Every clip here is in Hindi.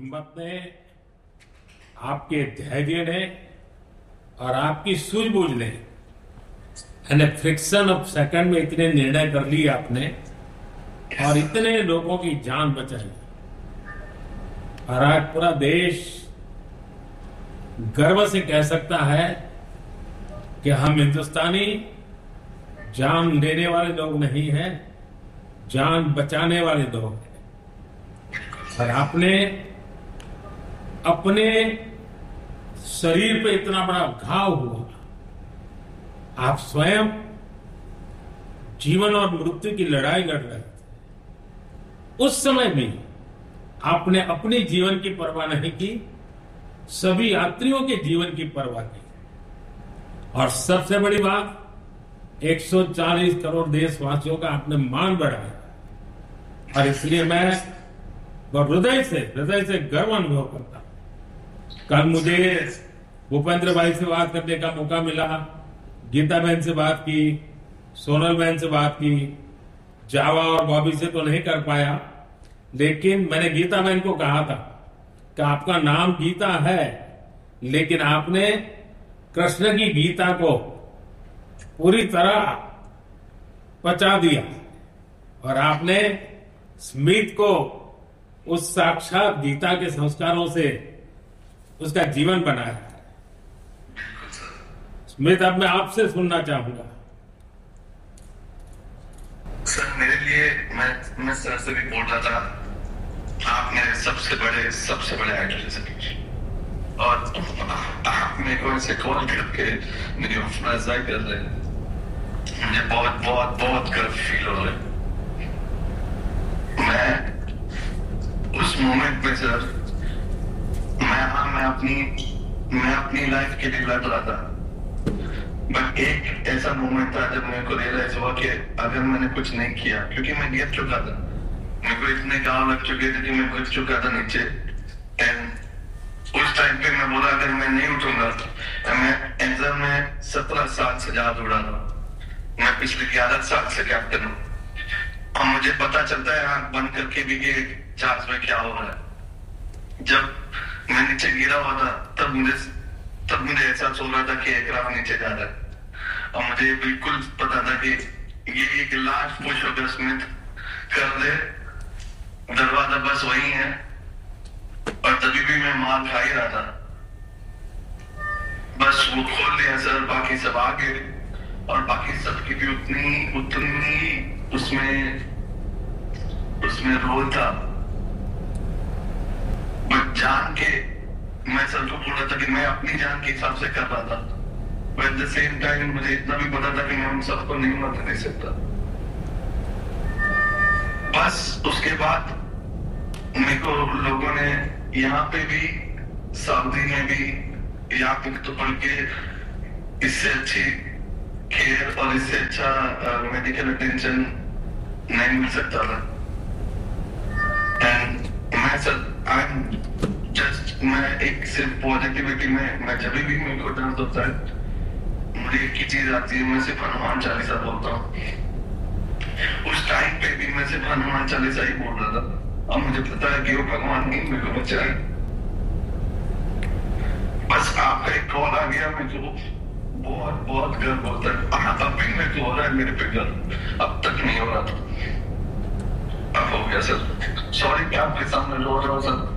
हिम्मत ने, आपके धैर्य ने और आपकी सूझबूझ ने यानी फ्रिक्शन ऑफ सेकंड में इतने निर्णय कर लिए आपने और इतने लोगों की जान बचाई। और आज पूरा देश गर्व से कह सकता है कि हम हिंदुस्तानी जान लेने वाले लोग नहीं हैं, जान बचाने वाले लोग हैं। और आपने अपने शरीर पे इतना बड़ा घाव हुआ, आप स्वयं जीवन और मृत्यु की लड़ाई लड़ रहे थे। उस समय में आपने अपने जीवन की परवाह नहीं की, सभी यात्रियों के जीवन की परवाह की। और सबसे बड़ी बात, 140 करोड़ देशवासियों का आपने मान बढ़ाया। और इसलिए मैं हृदय से गर्व अनुभव करता हूं। कल मुझे भूपेंद्र भाई से बात करने का मौका मिला, गीता बहन से बात की, सोनल बहन से बात की, जावा और बॉबी से तो नहीं कर पाया, लेकिन मैंने गीता बहन को कहा था कि आपका नाम गीता है, लेकिन आपने कृष्ण की गीता को पूरी तरह पचा दिया और आपने स्मिथ को उस साक्षात गीता के संस्कारों से उसका जीवन बनाया। स्मिथ, अब मैं आपसे सुनना चाहूंगा। सर, मेरे लिए मैं सर से भी बोल रहा था, आप मेरे सबसे बड़े आइडल हैं सर। और आप मेरे को ऐसे कॉल करके मेरी हौसला अफजाई कर रहे हैं, मुझे बहुत बहुत बहुत गर्व फील हो रहा है। मैं उस मोमेंट में सर, मैं अपनी लाइफ के लिए लड़ रहा था, बट एक ऐसा मोमेंट था जब मेरे को रियलाइज हुआ कि अगर मैंने कुछ नहीं किया, क्योंकि मैं गिर चुका था, मेरे को इतने गाँव लग चुके थे कि मैं गिर चुका था नीचे। एंड उस टाइम पे मैं बोला अगर मैं नहीं उठूंगा तो मैं एग्जाम में 17 साल से ज्यादा उड़ा रहा हूँ, मैं पिछले 11 साल से कैप्टन हूँ और मुझे पता चलता है आंख बंद करके भी कि चार्ज में क्या हो रहा है। जब मैं नीचे गिरा हुआ था तब मुझे एहसास हो रहा था कि एयरक्राफ्ट नीचे जा रहा है और मुझे बिल्कुल पता था कि ये एक लास्ट पुश होगा, स्मिथ कर दे, दरवाजा बस वही है। और तभी भी मैं मार खा ही रहा था, बस वो खोल लिया सर, बाकी सब आगे और बाकी सबकी भी उतनी उसमें रोल था। बट जान के मैं सर को बोल रहा था कि मैं अपनी जान के हिसाब से कर रहा था, but at the same time मुझे इतना भी पता था कि मैं उन सबको नहीं मरने दे सकता। बस उसके बाद मेरे को लोगों ने यहाँ पे भी, सऊदी में भी, यहाँ पे तो पढ़ के इससे अच्छी केयर और इससे अच्छा मेडिकल अटेंशन नहीं मिल सकता था। एंड मैं सर मैं एक सिर्फ पॉजिटिविटी में, मैं जब भी मेरे को दर्द होता है मुझे एक ही चीज आती है, मैं सिर्फ हनुमान चालीसा बोलता हूँ। उस टाइम पे भी मैं सिर्फ हनुमान चालीसा ही बोल रहा था और मुझे पता है कि वो भगवान नहीं मेरे को बचाए। बस आपका एक कॉल आ गया, मेरे को बहुत बहुत गर्व होता है। अब भी मेरे को हो रहा है, मेरे पे गर्व अब तक नहीं हो रहा था, अब हो गया सर। सॉरी कि आपके सामने रो रहा हूँ सर।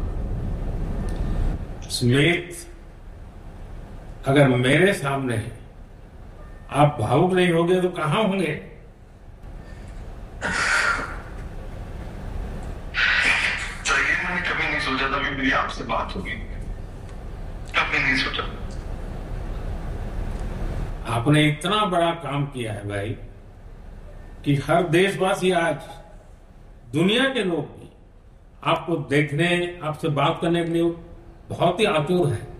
स्मिथ, अगर मेरे सामने आप भावुक नहीं होंगे तो कहां होंगे? तो ये मैंने कभी नहीं सोचा था कि मेरी आपसे बात होगी, कभी नहीं सोचा। आपने इतना बड़ा काम किया है भाई कि हर देशवासी, आज दुनिया के लोग भी आपको देखने, आपसे बात करने के लिए बहुत ही आतुर है।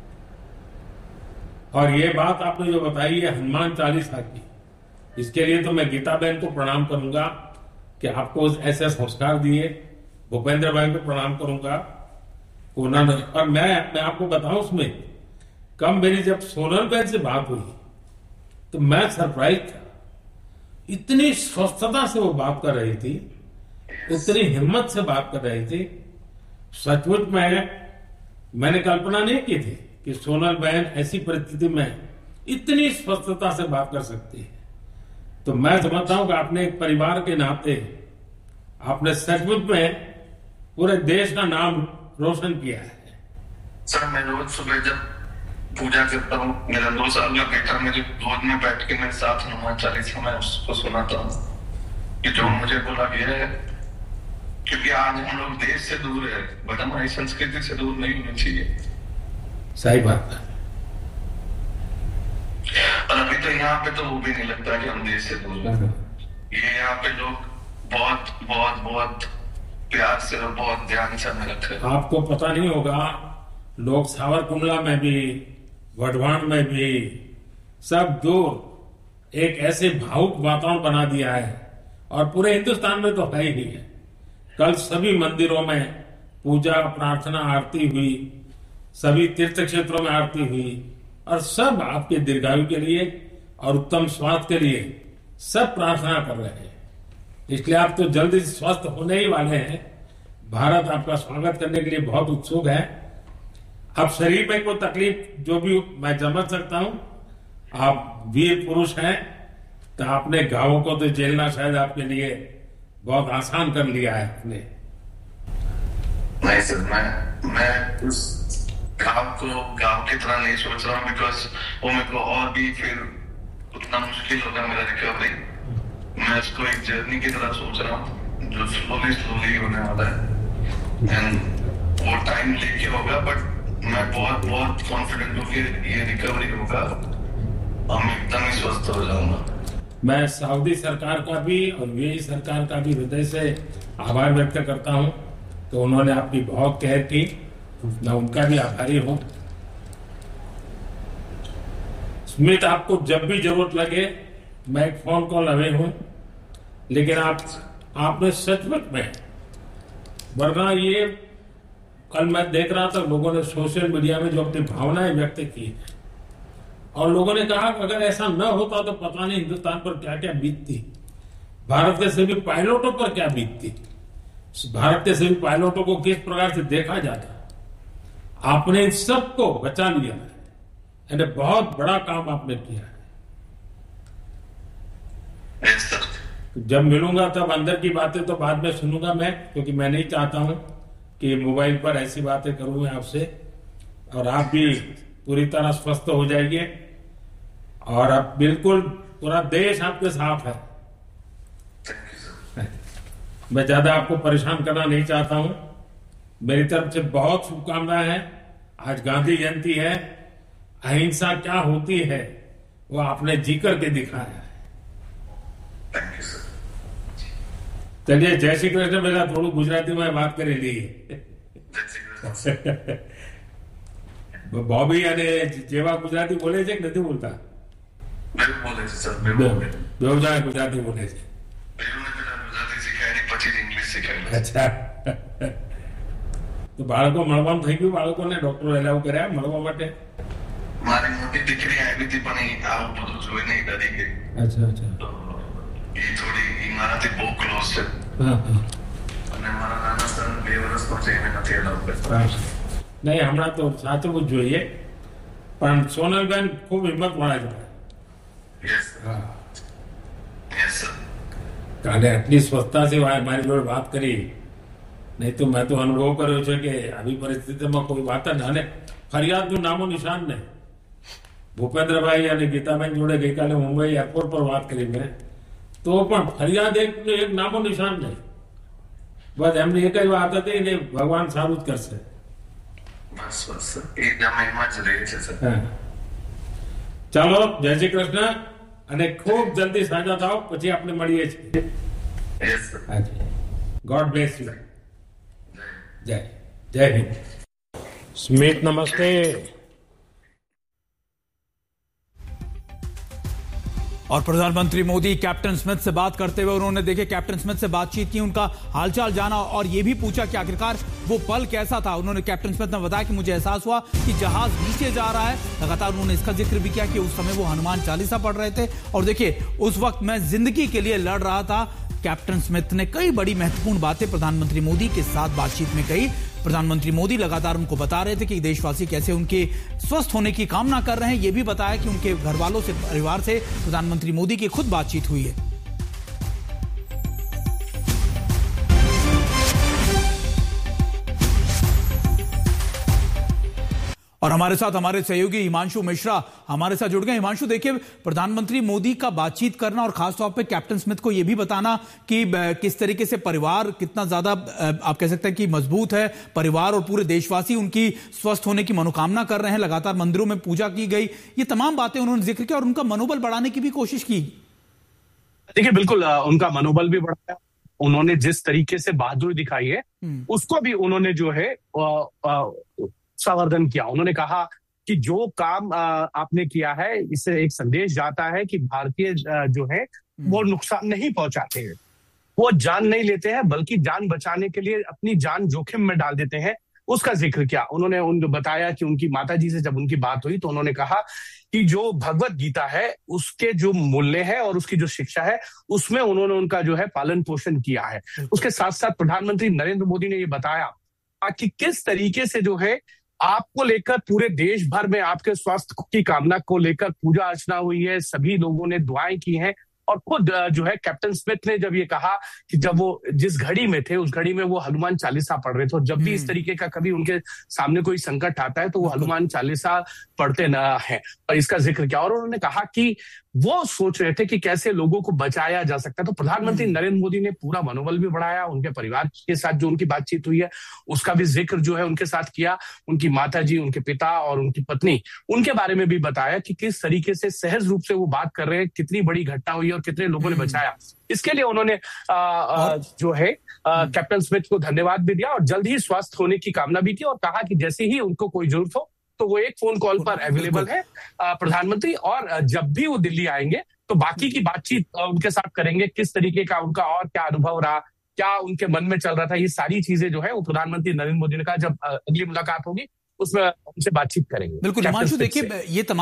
और ये बात आपने जो बताई है हनुमान चालीसा की, इसके लिए तो मैं गीता बहन को प्रणाम करूंगा कि आपको ऐसे संस्कार दिए, भूपेंद्र भाई को प्रणाम करूंगा उन्होंने। और मैं आपको बताऊं, उसमें कम मेरी जब सोनल बहन से बात हुई तो मैं सरप्राइज था, इतनी स्वस्थता से वो बात कर रही थी, इतनी हिम्मत से बात कर रही थी। सचमुच में मैंने कल्पना नहीं की थी कि सोनल बहन ऐसी परिस्थिति में इतनी स्पष्टता से बात कर सकती है। तो मैं समझता हूं कि आपने एक परिवार के नाते आपने सचमुच में पूरे देश का नाम रोशन किया है। सर मैं रोज सुबह जब पूजा करता हूँ, मेरा 2 साल का बेटा मेरे गोद में बैठ के मेरे साथ हनुमान चालीसा मैं उसको सुनाता हूँ कि जो मुझे बोला गया है, क्योंकि आज हम लोग देश से दूर है बट हमारी संस्कृति से दूर नहीं होनी चाहिए। सही बात है। और अभी तो यहाँ पे तो वो भी नहीं लगता कि हम देश से दूर हैं। ये यहाँ पे लोग बहुत बहुत बहुत प्यार से और बहुत ध्यान से हमें रखते हैं। आपको पता नहीं होगा, लोग सावरकुंडला में भी, वढवान में भी सब दूर एक ऐसे भावुक वातावरण बना दिया है, और पूरे हिंदुस्तान में तो है ही है। कल सभी मंदिरों में पूजा प्रार्थना आरती हुई, सभी तीर्थ क्षेत्रों में आरती हुई, और सब आपके दीर्घायु के लिए और उत्तम स्वास्थ्य के लिए सब प्रार्थना कर रहे हैं। इसलिए आप तो जल्दी स्वस्थ होने ही वाले हैं। भारत आपका स्वागत करने के लिए बहुत उत्सुक है। अब शरीर में कोई तकलीफ जो भी मैं समझ सकता हूं, आप वीर पुरुष हैं, तो आपने घावों को तो झेलना शायद आपके लिए बहुत आसान कर लिया है आपने। नहीं सर, मैं उस गांव की तरह नहीं सोच रहा हूँ, बिकॉज वो मेरे को और भी फिर उतना मुश्किल होगा मेरा रिकवरी। मैं इसको एक जर्नी की तरह सोच रहा हूँ जो स्लोली होने वाला है, एंड वो टाइम लेके होगा, बट मैं बहुत कॉन्फिडेंट हूँ कि ये रिकवरी होगा और मैं एकदम ही स्वस्थ हो जाऊंगा। मैं सऊदी सरकार का भी और यूएई सरकार का भी हृदय से आभार व्यक्त करता हूं। तो उन्होंने आपकी बहुत केयर की, मैं उनका भी आभारी हूं। स्मिथ, आपको जब भी जरूरत लगे मैं एक फोन कॉल अवे हूं, लेकिन आपने सचमुच में, वरना ये कल मैं देख रहा था लोगों ने सोशल मीडिया में जो अपनी भावनाएं व्यक्त की, और लोगों ने कहा कि अगर ऐसा न होता तो पता नहीं हिंदुस्तान पर क्या क्या बीतती, भारत के सभी पायलटों पर क्या बीतती, भारत के सभी पायलटों को किस प्रकार से देखा जाता। आपने इन सबको बचा लिया है, यानी बहुत बड़ा काम आपने किया है। जब मिलूंगा तब अंदर की बातें तो बाद में सुनूंगा मैं, क्योंकि मैं नहीं चाहता हूं कि मोबाइल पर ऐसी बातें करूं मैं आपसे, और आप भी पूरी तरह स्वस्थ हो जाइए, और अब बिल्कुल पूरा देश आपके साथ है। मैं ज्यादा आपको परेशान करना नहीं चाहता हूं। मेरी तरफ से बहुत शुभकामनाएं हैं। आज गांधी जयंती है, अहिंसा क्या होती है वो आपने जी करके दिखाया है। चलिए, जय श्री कृष्ण। मेरा थोड़ा गुजराती में बात करेली बॉबी અને જેવા ગુજરાતી બોલે છે કે નથી બોલતા? બોલે છે સર, બેવજા ગુજરાતી બોલે છે। ગુજરાતી શીખાય પછી ઇંગ્લિશ શીખાય। અચ્છા, તો બાળકો મળવાનું થઈ ગયું? બાળકોને ડોક્ટર એલાવ કર્યા મળવા માટે? મારી મોટી દીકરી આવી હતી પણ આવું બધું જોઈને ડરી ગઈ। અચ્છા અચ્છા, એ થોડી મારાથી બહુ ક્લોઝ છે, અને મારા નાના સર 2 વર્ષ પછી એને નથી એલાવ કરતા। नहीं, हमारा तो साचवू જોઈએ, પણ સોનલબેન ખૂબ હિંમતવાળા છે। કાલે આટલી સ્વચ્છતાથી મારી જોડે વાત કરી, નહીં તો મેં તો અનુભવ કર્યો છે કે આવી પરિસ્થિતિમાં કોઈ વાત જ, અને ફરિયાદનું નામો નિશાન નહીં। ભૂપેન્દ્રભાઈ અને ગીતાબેન જોડે ગઈકાલે મુંબઈ એરપોર્ટ પર વાત કરી મેં, તો પણ ફરિયાદ એક નામો નિશાન નહીં। બસ એમની એક જ વાત હતી કે ભગવાન સારું જ કરશે। બસ એકદમ એમાં જ રહે છે સર। ચાલો, જય શ્રી કૃષ્ણ, અને ખૂબ જલ્દી સાજા થાઓ, પછી આપણે મળીએ છીએ। God bless you. જય જય હિન્દ। સ્મિત, નમસ્તે। और प्रधानमंत्री मोदी कैप्टन स्मिथ से बात करते हुए उन्होंने देखिए कैप्टन स्मिथ से बातचीत की, उनका हालचाल जाना और ये भी पूछा कि आखिरकार वो पल कैसा था। उन्होंने कैप्टन स्मिथ ने बताया कि मुझे एहसास हुआ कि जहाज नीचे जा रहा है। लगातार उन्होंने इसका जिक्र भी किया कि उस समय वो हनुमान चालीसा पढ़ रहे थे, और देखिए उस वक्त मैं जिंदगी के लिए लड़ रहा था। कैप्टन स्मिथ ने कई बड़ी महत्वपूर्ण बातें प्रधानमंत्री मोदी के साथ बातचीत में कही। प्रधानमंत्री मोदी लगातार उनको बता रहे थे कि देशवासी कैसे उनके स्वस्थ होने की कामना कर रहे हैं। यह भी बताया कि उनके घर वालों से, परिवार से प्रधानमंत्री मोदी की खुद बातचीत हुई है। और हमारे साथ हमारे सहयोगी हिमांशु मिश्रा हमारे साथ जुड़ गए। हिमांशु, देखिए, प्रधानमंत्री मोदी का बातचीत करना और खासतौर पे कैप्टन स्मिथ को यह भी बताना कि किस तरीके से परिवार कितना ज्यादा आप कह सकते हैं कि मजबूत है, परिवार और पूरे देशवासी उनकी स्वस्थ होने की मनोकामना कर रहे हैं, लगातार मंदिरों में पूजा की गई, ये तमाम बातें उन्होंने जिक्र किया और उनका मनोबल बढ़ाने की भी कोशिश की। देखिए, बिल्कुल उनका मनोबल भी बढ़ाया। उन्होंने जिस तरीके से बहादुरी दिखाई है उसको भी उन्होंने जो है संवर्धन किया। उन्होंने कहा कि जो काम आपने किया है, इससे एक संदेश जाता है कि भारतीय जो है वो नुकसान नहीं पहुंचाते हैं, वो जान नहीं लेते हैं, बल्कि जान बचाने के लिए अपनी जान जोखिम में डाल देते हैं। उसका जिक्र किया उन्होंने। बताया कि उनकी माताजी से जब उनकी बात हुई तो उन्होंने कहा कि जो भगवत गीता है उसके जो मूल्य है और उसकी जो शिक्षा है उसमें उन्होंने उनका जो है पालन पोषण किया है। उसके साथ साथ प्रधानमंत्री नरेंद्र मोदी ने ये बताया कि किस तरीके से जो है आपको लेकर पूरे देश भर में आपके स्वास्थ्य की कामना को लेकर पूजा अर्चना हुई है, सभी लोगों ने दुआएं की हैं। और खुद जो है कैप्टन स्मिथ ने जब ये कहा कि जब वो जिस घड़ी में थे उस घड़ी में वो हनुमान चालीसा पढ़ रहे थे, और जब भी इस तरीके का कभी उनके सामने कोई संकट आता है तो वो हनुमान चालीसा पढ़ते न है, और इसका जिक्र किया। और उन्होंने कहा कि वो सोच रहे थे कि कैसे लोगों को बचाया जा सकता है। तो प्रधानमंत्री नरेंद्र मोदी ने पूरा मनोबल भी बढ़ाया। उनके परिवार के साथ जो उनकी बातचीत हुई है उसका भी जिक्र जो है उनके साथ किया। उनकी माताजी, उनके पिता और उनकी पत्नी, उनके बारे में भी बताया कि किस तरीके से सहज रूप से वो बात कर रहे हैं, कितनी बड़ी घटना हुई है और कितने लोगों ने बचाया। इसके लिए उन्होंने जो है कैप्टन स्मिथ को धन्यवाद भी दिया और जल्द ही स्वस्थ होने की कामना भी की, और कहा कि जैसे ही उनको कोई जरूरत हो तो वो एक फोन कॉल पर अवेलेबल है प्रधानमंत्री, और जब भी वो दिल्ली आएंगे तो बाकी की बातचीत उनके साथ करेंगे, किस तरीके का उनका और क्या अनुभव रहा, क्या उनके मन में चल रहा था, ये सारी चीजें जो है वो प्रधानमंत्री नरेंद्र मोदी ने कहा जब अगली मुलाकात होगी उसमें उनसे बातचीत करेंगे। बिल्कुल हिमांशु, देखिए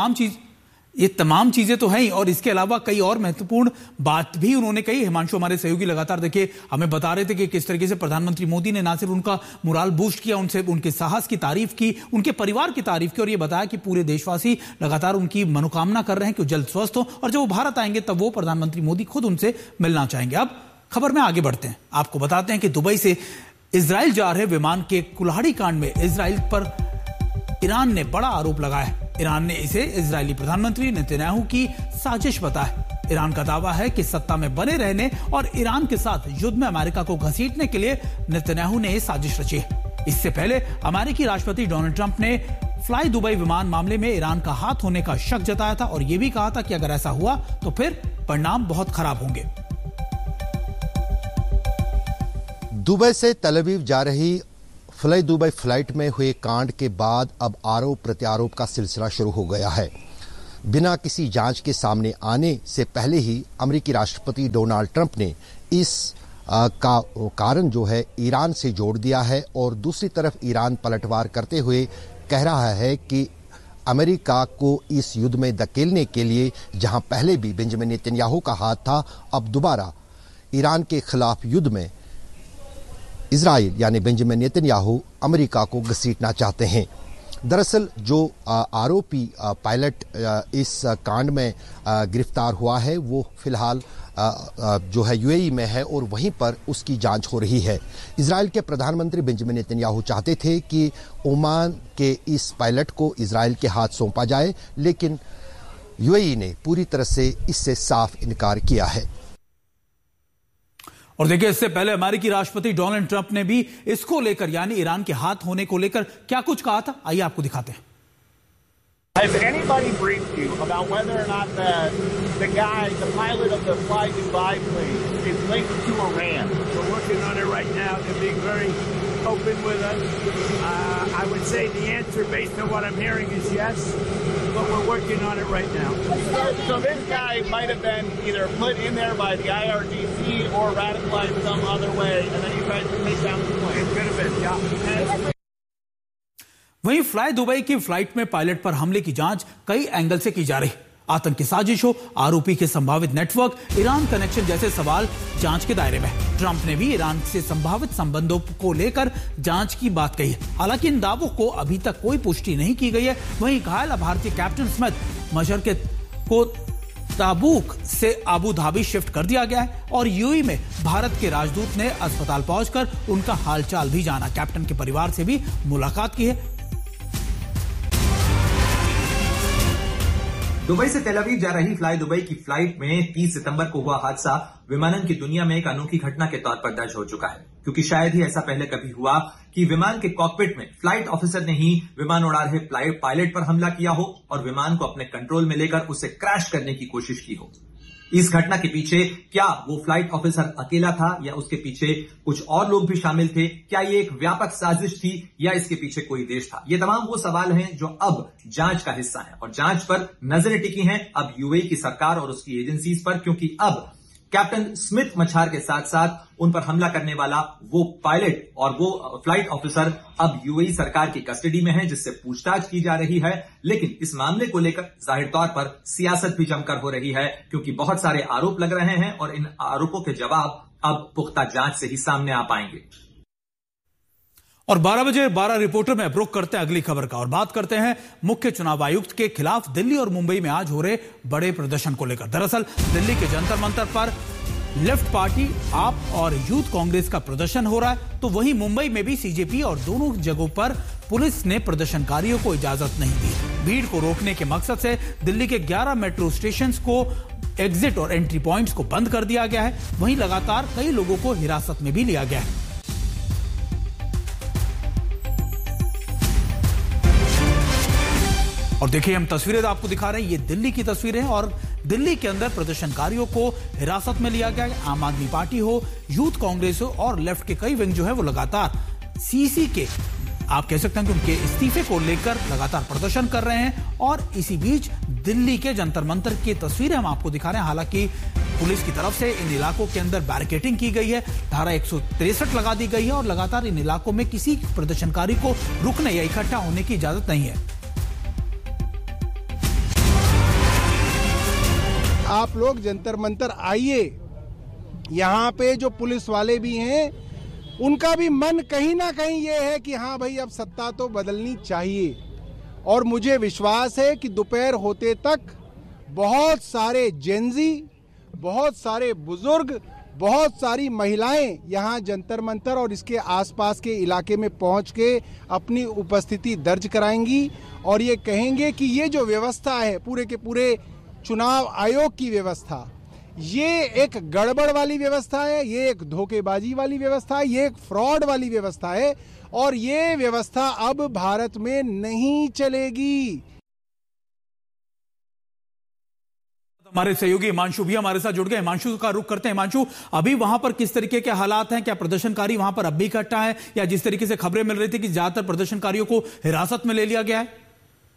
ये तमाम चीजें तो हैं ही, और इसके अलावा कई और महत्वपूर्ण बात भी उन्होंने कही। हिमांशु, हमारे सहयोगी लगातार देखिए हमें बता रहे थे कि किस तरीके से प्रधानमंत्री मोदी ने ना सिर्फ उनका मोराल बूस्ट किया, उनसे उनके साहस की तारीफ की, उनके परिवार की तारीफ की, और ये बताया कि पूरे देशवासी लगातार उनकी मनोकामना कर रहे हैं कि वो जल्द स्वस्थ हो, और जब वो भारत आएंगे तब वो प्रधानमंत्री मोदी खुद उनसे मिलना चाहेंगे। अब खबर में आगे बढ़ते हैं, आपको बताते हैं कि दुबई से इजराइल जा रहे विमान के कुल्हाड़ी कांड में इजराइल पर ईरान ने बड़ा आरोप लगाया है। ईरान ने इसे इजरायली प्रधानमंत्री नेतन्याहू की साजिश बताया। ईरान का दावा है कि सत्ता में बने रहने और ईरान के साथ युद्ध में अमेरिका को घसीटने के लिए नेतन्याहू ने यह साजिश रची है। इससे पहले अमेरिकी राष्ट्रपति डोनाल्ड ट्रंप ने फ्लाई दुबई विमान मामले में ईरान का हाथ होने का शक जताया था और यह भी कहा था कि अगर ऐसा हुआ तो फिर परिणाम बहुत खराब होंगे। दुबई से तल अवीव जा रही फ्लाई दुबई फ्लाइट में हुए कांड के बाद अब आरोप प्रत्यारोप का सिलसिला शुरू हो गया है। बिना किसी जांच के सामने आने से पहले ही अमेरिकी राष्ट्रपति डोनाल्ड ट्रंप ने इस का कारण जो है ईरान से जोड़ दिया है, और दूसरी तरफ ईरान पलटवार करते हुए कह रहा है कि अमेरिका को इस युद्ध में धकेलने के लिए जहां पहले भी बेंजामिन नेतन्याहू का हाथ था, अब दोबारा ईरान के खिलाफ युद्ध में इजराइल यानी बेंजामिन नेतन्याहू अमेरिका को घसीटना चाहते हैं। दरअसल जो आरोपी पायलट इस कांड में गिरफ्तार हुआ है वो फिलहाल जो है यूएई में है और वहीं पर उसकी जांच हो रही है। इजराइल के प्रधानमंत्री बेंजामिन नेतन्याहू चाहते थे कि ओमान के इस पायलट को इजराइल के हाथ सौंपा जाए, लेकिन यूएई ने पूरी तरह से इससे साफ इनकार किया है। और देखिए, इससे पहले अमेरिकी राष्ट्रपति डोनाल्ड ट्रंप ने भी इसको लेकर यानी ईरान के हाथ होने को लेकर क्या कुछ कहा था, आइए आपको दिखाते हैं। Has anybody briefed you about whether or not the guy, the pilot of the Fly Dubai plane, is linked to Iran? We're working on it right now. They're being very open with us. I would say the answer, based on what I'm hearing, is yes, but we're working on it right now. So this guy might have been either put in there by the IRGC or radicalized some other way, and then he tried to take down the plane. It could have been, yeah. वहीं फ्लाई दुबई की फ्लाइट में पायलट पर हमले की जांच कई एंगल से की जा रही। आतंकी साजिश हो, आरोपी के संभावित नेटवर्क, ईरान कनेक्शन जैसे सवाल जांच के दायरे में। ट्रंप ने भी ईरान से संभावित संबंधों को लेकर जांच की बात कही है। हालांकि इन दावों को अभी तक कोई पुष्टि नहीं की गई है। वहीं घायल भारतीय कैप्टन स्मिथ मशरके को ताबूक से अबू धाबी शिफ्ट कर दिया गया है और यूएई में भारत के राजदूत ने अस्पताल पहुंचकर उनका हालचाल भी जाना। कैप्टन के परिवार से भी मुलाकात की है। दुबई से तेल अवीव जा रही फ्लाई दुबई की फ्लाइट में 30 सितंबर को हुआ हादसा विमानन की दुनिया में एक अनोखी घटना के तौर पर दर्ज हो चुका है, क्योंकि शायद ही ऐसा पहले कभी हुआ कि विमान के कॉकपिट में फ्लाइट ऑफिसर ने ही विमान उड़ा रहे पायलट पर हमला किया हो और विमान को अपने कंट्रोल में लेकर उसे क्रैश करने की कोशिश की हो। इस घटना के पीछे क्या वो फ्लाइट ऑफिसर अकेला था या उसके पीछे कुछ और लोग भी शामिल थे? क्या ये एक व्यापक साजिश थी या इसके पीछे कोई देश था? ये तमाम वो सवाल हैं जो अब जांच का हिस्सा हैं और जांच पर नजरें टिकी हैं अब यूएई की सरकार और उसकी एजेंसीज पर, क्योंकि अब कैप्टन स्मिथ मछार के साथ साथ उन पर हमला करने वाला वो पायलट और वो फ्लाइट ऑफिसर अब यूएई सरकार की कस्टडी में है, जिससे पूछताछ की जा रही है। लेकिन इस मामले को लेकर जाहिर तौर पर सियासत भी जमकर हो रही है, क्योंकि बहुत सारे आरोप लग रहे हैं और इन आरोपों के जवाब अब पुख्ता जांच से ही सामने आ पाएंगे। और 12 बजे 12 रिपोर्टर में रुख करते हैं अगली खबर का और बात करते हैं मुख्य चुनाव आयुक्त के खिलाफ दिल्ली और मुंबई में आज हो रहे बड़े प्रदर्शन को लेकर। दरअसल दिल्ली के जंतर मंतर पर लेफ्ट पार्टी आप और यूथ कांग्रेस का प्रदर्शन हो रहा है, तो वहीं मुंबई में भी सीजेपी और दोनों जगहों पर पुलिस ने प्रदर्शनकारियों को इजाजत नहीं दी। भीड़ को रोकने के मकसद से दिल्ली के 11 मेट्रो स्टेशन को एग्जिट और एंट्री पॉइंट्स को बंद कर दिया गया है। वहीं लगातार कई लोगों को हिरासत में भी लिया गया है। और देखिए हम तस्वीरें आपको दिखा रहे हैं, ये दिल्ली की तस्वीरें हैं और दिल्ली के अंदर प्रदर्शनकारियों को हिरासत में लिया गया है। आम आदमी पार्टी हो, यूथ कांग्रेस हो और लेफ्ट के कई विंग जो है वो लगातार सीसी के आप कह सकते हैं कि उनके इस्तीफे को लेकर लगातार प्रदर्शन कर रहे हैं। और इसी बीच दिल्ली के जंतर मंतर की तस्वीरें हम आपको दिखा रहे हैं। हालांकि पुलिस की तरफ से इन इलाकों के अंदर बैरिकेडिंग की गई है, धारा 163 लगा दी गई है और लगातार इन इलाकों में किसी प्रदर्शनकारी को रुकने या इकट्ठा होने की इजाजत नहीं है। आप लोग जंतर मंतर आइए, यहाँ पे जो पुलिस वाले भी हैं उनका भी मन कहीं ना कहीं ये है कि हाँ भाई अब सत्ता तो बदलनी चाहिए। और मुझे विश्वास है कि दोपहर होते तक बहुत सारे जेंजी, बहुत सारे बुजुर्ग, बहुत सारी महिलाएं यहाँ जंतर मंतर और इसके आसपास के इलाके में पहुँच के अपनी उपस्थिति दर्ज कराएंगी और ये कहेंगे कि ये जो व्यवस्था है पूरे के पूरे चुनाव आयोग की व्यवस्था, ये एक गड़बड़ वाली व्यवस्था है, ये एक धोखेबाजी वाली व्यवस्था है, ये एक फ्रॉड वाली व्यवस्था है और ये व्यवस्था अब भारत में नहीं चलेगी। हमारे सहयोगी हिमांशु भी हमारे साथ जुड़ गए। हिमांशु का रुख करते हैं। हिमांशु, अभी वहां पर किस तरीके के हालात हैं? क्या प्रदर्शनकारी वहां पर अब भी इकट्ठा है या जिस तरीके से खबरें मिल रही थी कि ज्यादातर प्रदर्शनकारियों को हिरासत में ले लिया गया है?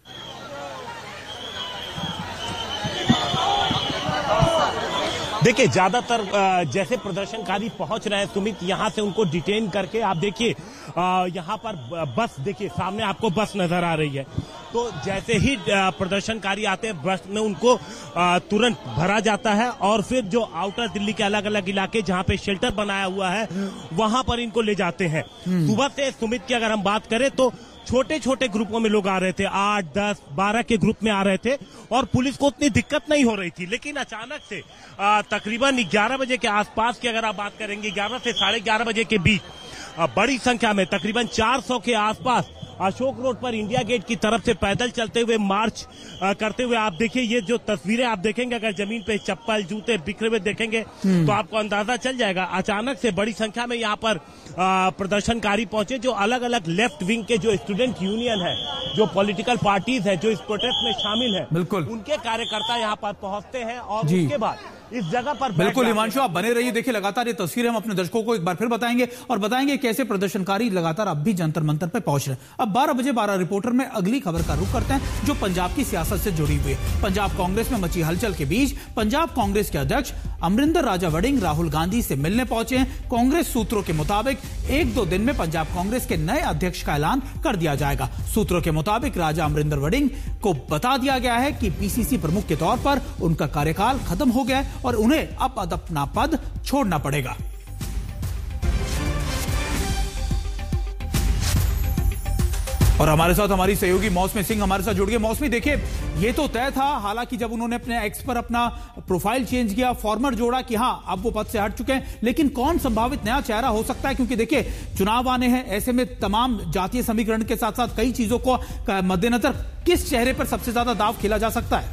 देखिए, ज्यादातर जैसे प्रदर्शनकारी पहुंच रहे हैं सुमित, यहां से उनको डिटेन करके आप देखिए यहां पर बस, देखिए सामने आपको बस नजर आ रही है, तो जैसे ही प्रदर्शनकारी आते हैं बस में उनको तुरंत भरा जाता है और फिर जो आउटर दिल्ली के अलग अलग इलाके जहां पे शेल्टर बनाया हुआ है वहां पर इनको ले जाते हैं। सुबह से सुमित की अगर हम बात करें तो छोटे छोटे ग्रुपों में लोग आ रहे थे, 8, 10, 12 के ग्रुप में आ रहे थे और पुलिस को उतनी दिक्कत नहीं हो रही थी। लेकिन अचानक से तकरीबन 11 बजे के आसपास की अगर आप बात करेंगे, 11 से 11:30 बजे के बीच बड़ी संख्या में तकरीबन 400 के आसपास अशोक रोड पर इंडिया गेट की तरफ से पैदल चलते हुए मार्च करते हुए आप देखिए, ये जो तस्वीरें आप देखेंगे, अगर जमीन पे चप्पल जूते बिखरे हुए देखेंगे तो आपको अंदाजा चल जाएगा। अचानक से बड़ी संख्या में यहाँ पर प्रदर्शनकारी पहुंचे, जो अलग अलग लेफ्ट विंग के जो स्टूडेंट यूनियन है, जो पॉलिटिकल पार्टीज है जो इस प्रोटेस्ट में शामिल है, उनके कार्यकर्ता यहाँ पर पहुंचते हैं और उसके बाद इस जगह पर बिल्कुल हिमांशु, आप बने रहिए। देखिए लगातार ये तस्वीरें हम अपने दर्शकों को एक बार फिर बताएंगे और बताएंगे कैसे प्रदर्शनकारी लगातार अब भी जंतर मंतर पर पहुंच रहे हैं। अब 12 बजे 12 रिपोर्टर में अगली खबर का रुख करते हैं जो पंजाब की सियासत से जुड़ी हुई है। पंजाब कांग्रेस में मची हलचल के बीच पंजाब कांग्रेस के अध्यक्ष अमरिंदर राजा वड़िंग राहुल गांधी से मिलने पहुंचे हैं। कांग्रेस सूत्रों के मुताबिक 1-2 दिन में पंजाब कांग्रेस के नए अध्यक्ष का ऐलान कर दिया जाएगा। सूत्रों के मुताबिक राजा अमरिंदर वड़िंग को बता दिया गया है कि पीसीसी प्रमुख के तौर पर उनका कार्यकाल खत्म हो गया है और उन्हें अब अपना पद छोड़ना पड़ेगा। और हमारे साथ हमारी सहयोगी मौसमी सिंह हमारे साथ जुड़ गए। मौसमी, देखिए ये तो तय था, हालांकि जब उन्होंने अपने एक्स पर अपना प्रोफाइल चेंज किया, फॉर्मर जोड़ा कि हां अब वो पद से हट चुके हैं, लेकिन कौन संभावित नया चेहरा हो सकता है? क्योंकि देखिए चुनाव आने हैं, ऐसे में तमाम जातीय समीकरण के साथ साथ कई चीजों को मद्देनजर किस चेहरे पर सबसे ज्यादा दांव खेला जा सकता है?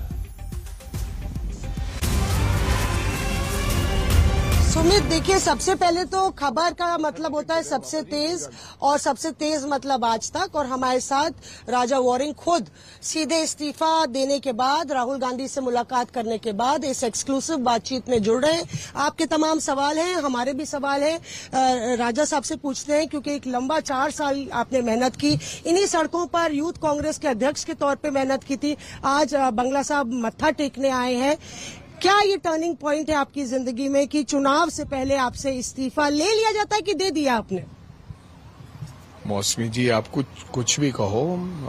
सुमित, देखिए सबसे पहले तो खबर का मतलब होता है सबसे तेज, और सबसे तेज मतलब आज तक। और हमारे साथ राजा वॉरिंग खुद सीधे इस्तीफा देने के बाद, राहुल गांधी से मुलाकात करने के बाद इस एक्सक्लूसिव बातचीत में जुड़ रहे हैं। आपके तमाम सवाल हैं, हमारे भी सवाल हैं, राजा साहब से पूछते हैं, क्योंकि एक लंबा 4 साल आपने मेहनत की, इन्हीं सड़कों पर यूथ कांग्रेस के अध्यक्ष के तौर पर मेहनत की थी, आज बंगला साहब मत्था टेकने आए हैं। क्या ये टर्निंग पॉइंट है आपकी जिंदगी में कि चुनाव से पहले आपसे इस्तीफा ले लिया जाता है कि दे दिया आपने? मौसमी जी, आप कुछ भी कहो,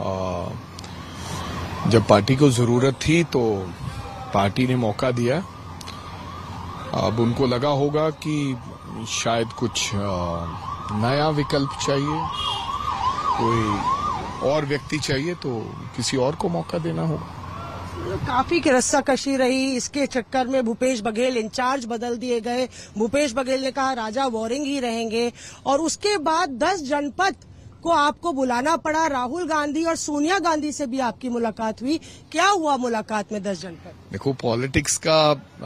जब पार्टी को जरूरत थी तो पार्टी ने मौका दिया। अब उनको लगा होगा कि शायद कुछ नया विकल्प चाहिए, कोई और व्यक्ति चाहिए, तो किसी और को मौका देना होगा। काफी रस्साकशी रही, इसके चक्कर में भूपेश बघेल इंचार्ज बदल दिए गए। भूपेश बघेल ने कहा राजा वॉरिंग ही रहेंगे, और उसके बाद 10 जनपद को आपको बुलाना पड़ा। राहुल गांधी और सोनिया गांधी से भी आपकी मुलाकात हुई, क्या हुआ मुलाकात में 10 जनपद? देखो, पॉलिटिक्स का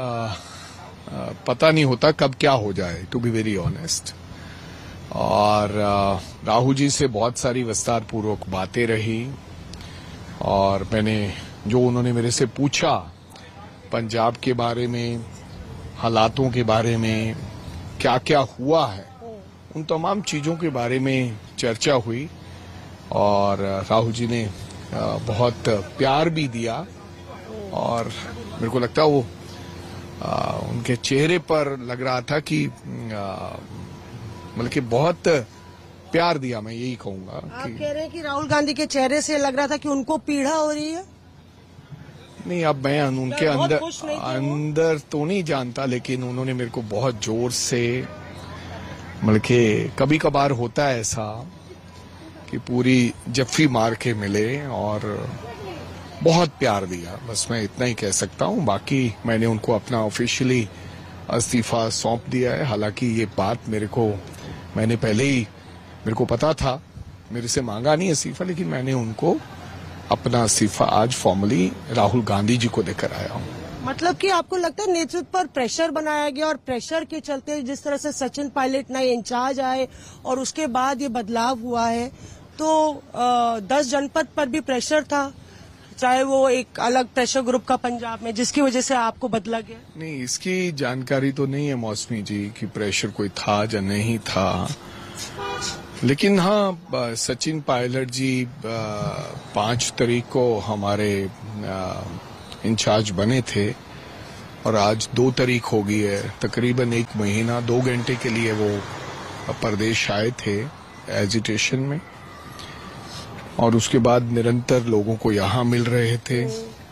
पता नहीं होता कब क्या हो जाए, टू बी वेरी ऑनेस्ट। और राहुल जी से बहुत सारी विस्तार पूर्वक बातें रही, और मैंने जो उन्होंने मेरे से पूछा पंजाब के बारे में, हालातों के बारे में, क्या क्या हुआ है, उन तमाम चीजों के बारे में चर्चा हुई। और राहुल जी ने बहुत प्यार भी दिया, और मेरे को लगता है वो उनके चेहरे पर लग रहा था कि मतलब कि बहुत प्यार दिया, मैं यही कहूंगा। आप कह रहे हैं कि राहुल गांधी के चेहरे से लग रहा था कि उनको पीड़ा हो रही है? नहीं, अब मैं उनके अंदर तो नहीं जानता, लेकिन उन्होंने मेरे को बहुत जोर से, मतलब कि कभी कभार होता है ऐसा कि पूरी जफ्फी मार के मिले और बहुत प्यार दिया, बस मैं इतना ही कह सकता हूं। बाकी मैंने उनको अपना ऑफिशियली इस्तीफा सौंप दिया है। हालांकि ये बात मैंने पहले ही, मेरे को पता था, मेरे से मांगा नहीं इस्तीफा, लेकिन मैंने उनको अपना इस्तीफा आज फॉर्मली राहुल गांधी जी को देकर आया हूं। मतलब कि आपको लगता है नेतृत्व पर प्रेशर बनाया गया, और प्रेशर के चलते जिस तरह से सचिन पायलट नए इंचार्ज आए और उसके बाद ये बदलाव हुआ है, तो 10 जनपद पर भी प्रेशर था, चाहे वो एक अलग प्रेशर ग्रुप का पंजाब में, जिसकी वजह से आपको बदला गया? नहीं, इसकी जानकारी तो नहीं है मौसमी जी कि प्रेशर कोई था या नहीं था, लेकिन हाँ, सचिन पायलट जी 5 तारीख को हमारे इंचार्ज बने थे, और आज 2 तारीख हो गई है। तकरीबन 1 महीना 2 घंटे के लिए वो प्रदेश आए थे एजिटेशन में, और उसके बाद निरंतर लोगों को यहाँ मिल रहे थे,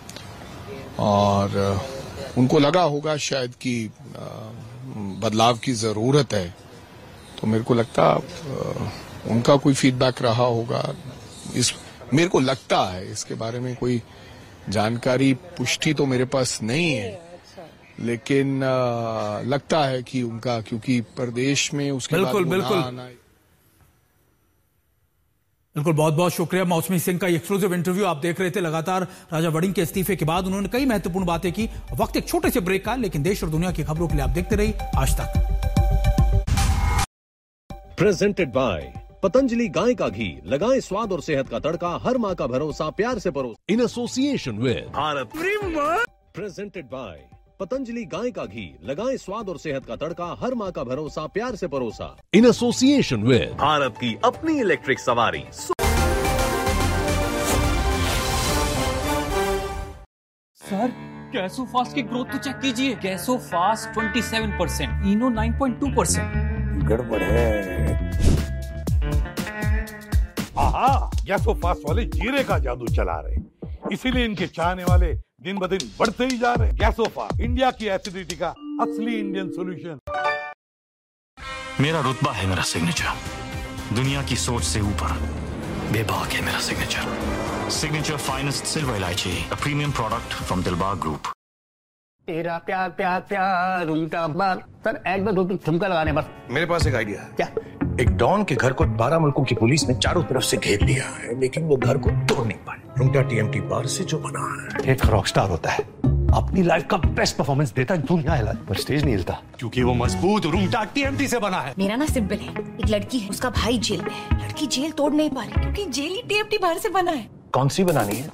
और उनको लगा होगा शायद कि बदलाव की जरूरत है, तो मेरे को लगता उनका कोई फीडबैक रहा होगा। मेरे को लगता है, इसके बारे में कोई जानकारी पुष्टि तो मेरे पास नहीं है, लेकिन लगता है कि उनका, क्योंकि प्रदेश में उसके बिल्कुल बहुत बहुत शुक्रिया मौसमी सिंह का एक्सक्लूसिव इंटरव्यू आप देख रहे थे। लगातार राजा वड़िंग के इस्तीफे के बाद उन्होंने कई महत्वपूर्ण बातें की। वक्त एक छोटे से ब्रेक का, लेकिन देश और दुनिया की खबरों के लिए आप देखते रहिए आज तक। प्रेजेंटेड बाय पतंजलि गाय का घी, लगाएं स्वाद और सेहत का तड़का, हर माँ का भरोसा प्यार से परोस, in association with Bharat. Presented by Patanjali गाय का घी, लगाएं स्वाद और सेहत का तड़का, हर माँ का भरोसा, प्यार से परोसा। इन एसोसिएशन विद भारत की अपनी इलेक्ट्रिक सवारी। सर गैसो फास्ट की ग्रोथ तो चेक कीजिए। गैसो फास्ट 27%, इनो 9.2%। गड़बड़ है। आहा, गैसो फास्ट वाले जीरे का जादू चला रहे, इसीलिए इनके चाहने वाले दिन ब दिन बढ़ते ही जा रहे। गैसो फास्ट, इंडिया की एसिडिटी का असली इंडियन सॉल्यूशन। मेरा रुतबा है मेरा सिग्नेचर, दुनिया की सोच से ऊपर बेबाक है मेरा सिग्नेचर। सिग्नेचर फाइनेस्ट सिल्वर इलायची, a premium product from Dilbag group. तेरा प्यार प्यार प्यार उल्टा बार। सर एक बार 2-3 ठुमका लगाने बस। मेरे पास एक आइडिया है। क्या? एक डॉन के घर को 12 मुल्कों की पुलिस ने चारों तरफ से घेर लिया है, लेकिन वो घर को तोड़ नहीं पाए। रुंगटा टीएमटी बार से जो बना है, एक रॉकस्टार होता है, अपनी लाइफ का बेस्ट परफॉर्मेंस देता है, दुनिया हिला पर स्टेज नहीं हिलता, क्योंकि वो मजबूत रुंगटा टीएमटी से बना है। मेरा ना सिंपल है, एक लड़की है, उसका भाई जेल में है, लड़की जेल तोड़ नहीं पा रही क्योंकि जेल ही टीएमटी बाहर से बना है। कौन सी बनानी है?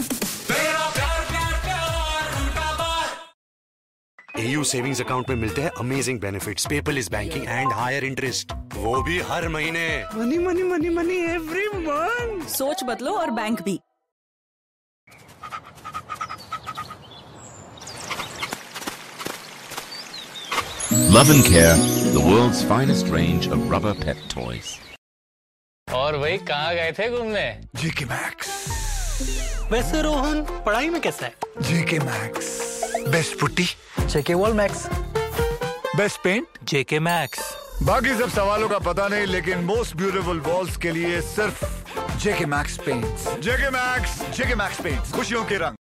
AU सेविंग्स अकाउंट में मिलते हैं amazing benefits, paperless banking and higher interest, वो भी हर महीने। Money money money money every month. सोच बदलो और बैंक भी। Love and Care, the world's finest range of rubber pet toys. और भाई कहाँ गए थे घूमने? JK Maxx। वैसे रोहन पढ़ाई में कैसा है? JK Maxx। Best putty JK Wall Max। Best paint JK Max। बाकी सब सवालों का पता नहीं, लेकिन मोस्ट ब्यूटीफुल वॉल्स के लिए सिर्फ JK Maxx paints. JK Maxx paints, खुशियों के रंग।